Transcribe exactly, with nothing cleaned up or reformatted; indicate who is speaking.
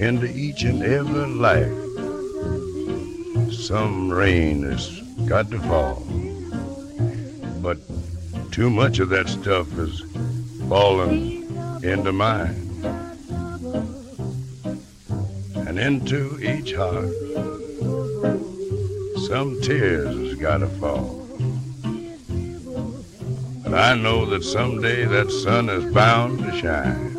Speaker 1: into each and every life. Some rain has got to fall, but too much of that stuff has fallen into mine. And into each heart, some tears has got to fall. But I know that someday that sun is bound to shine.